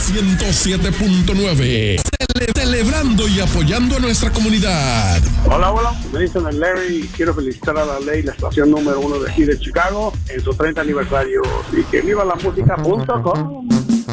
107.9. Celebrando y apoyando a nuestra comunidad. Hola, hola. Me dicen el Larry y quiero felicitar a la ley, la estación número 1 de aquí de Chicago, en su 30 aniversario. Y que viva la música.com.